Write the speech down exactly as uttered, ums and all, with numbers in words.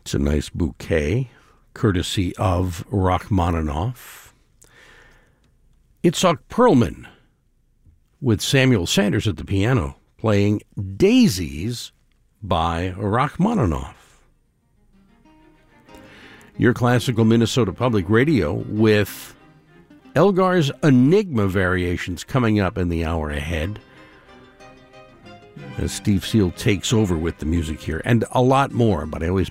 It's a nice bouquet, courtesy of Rachmaninoff. Itzhak Perlman with Samuel Sanders at the piano, playing Daisies by Rachmaninoff. Your classical Minnesota Public Radio with Elgar's Enigma variations coming up in the hour ahead, as Steve Seal takes over with the music here, and a lot more, but I always